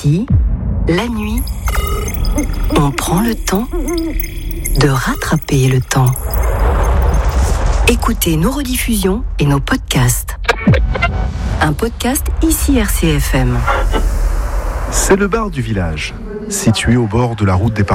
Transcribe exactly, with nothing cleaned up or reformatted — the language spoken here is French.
Ici, la nuit, on prend le temps de rattraper le temps. Écoutez nos rediffusions et nos podcasts. Un podcast Ici R C F M. C'est le bar du village, situé au bord de la route des